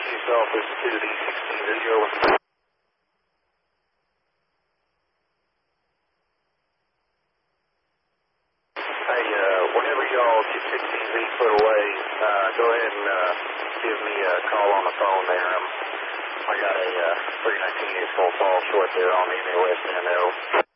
yourself, this is to the 16 video. Hey, whenever y'all get 16 foot away, go ahead and give me a call on the phone there. I got a 319 full fall short there on the West End.